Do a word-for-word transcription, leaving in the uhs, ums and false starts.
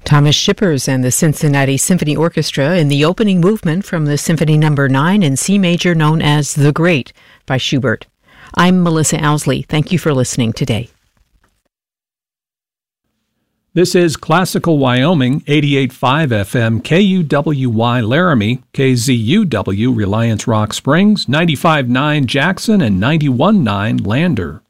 Thomas Shippers and the Cincinnati Symphony Orchestra in the opening movement from the Symphony Number nine in C major known as The Great by Schubert. I'm Melissa Owsley. Thank you for listening today. This is Classical Wyoming, eighty-eight point five F M, K U W Y Laramie, K Z U W Reliance Rock Springs, ninety-five point nine Jackson, and ninety-one point nine Lander.